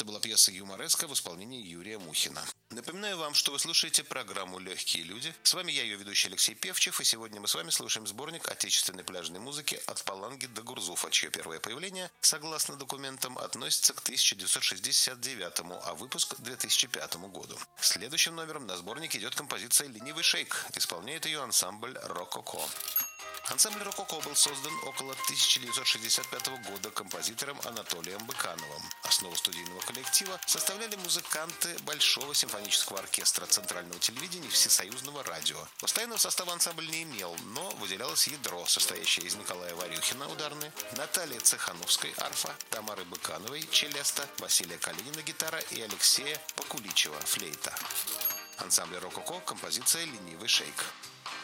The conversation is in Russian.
была пьеса «Юмореска» в исполнении Юрия Мухина. Напоминаю вам, что вы слушаете программу «Легкие люди». С вами я, ее ведущий Алексей Певчев, и сегодня мы с вами слушаем сборник отечественной пляжной музыки «От Паланги до Гурзуфа», чье первое появление, согласно документам, относится к 1969, а выпуск – 2005 году. Следующим номером на сборнике идет композиция «Ленивый шейк». Исполняет ее ансамбль «Рококо». Ансамбль «Рококо» был создан около 1965 года композитором Анатолием Быкановым. Основу студийного коллектива составляли музыканты Большого симфонического оркестра Центрального телевидения и Всесоюзного радио. Постоянного состава ансамбль не имел, но выделялось ядро, состоящее из Николая Варюхина ударные, Натальи Цехановской арфа, Тамары Быкановой челеста, Василия Калинина гитара и Алексея Покуличева флейта. Ансамбль «Рококо», композиция «Ленивый шейк».